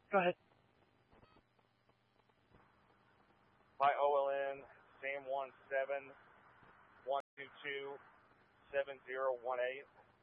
Go ahead. Hi, OLN, Sam 17 122 7018.